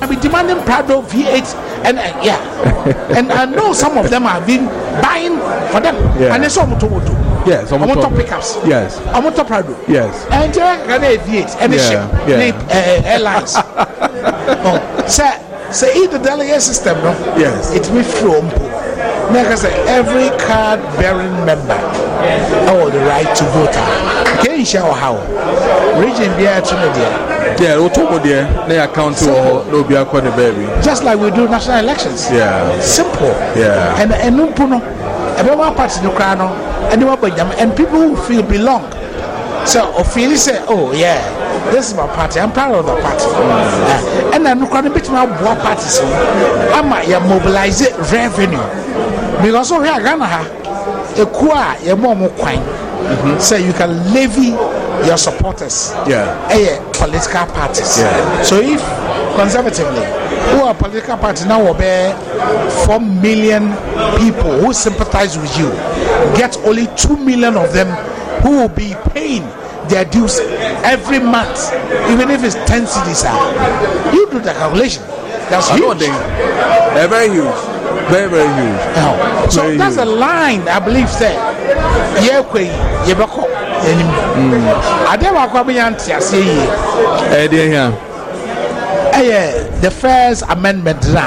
I've been demanding Prado V8, and and I know some of them have been buying for them, and it's almost to. Yes, I'm on top pickups. Yes, I'm on top Prado. Yes, and V8 and the ship, airlines. So in the delegate system, no. Yes, it will from. Like I say, every card-bearing member has the right to vote. Can you show how? Region be at yeah, they account to no be the baby. Just like we do national elections. Yeah, simple. Yeah, and no puno. Everyone party no crano. And people who feel belong. So, or feel say, oh yeah, this is my party. I'm proud of the party. And then look at a bit more parties. I might mobilize revenue. Because of here, Ghana, a qua, your mom coin. So you can levy your supporters. Political parties. So if conservatively, who are political parties now obey 4 million people who sympathize with you, get only 2 million of them who will be paying their dues every month, even if it's 10 cedis. You do the calculation. That's huge. They're very huge. Very, very huge. So very that's huge. A line I believe that the first amendment